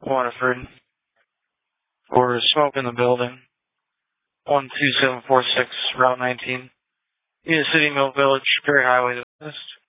Waterford. For smoke in the building. 12746, Route 19. Union City, Mill Village, Perry Highway, the west.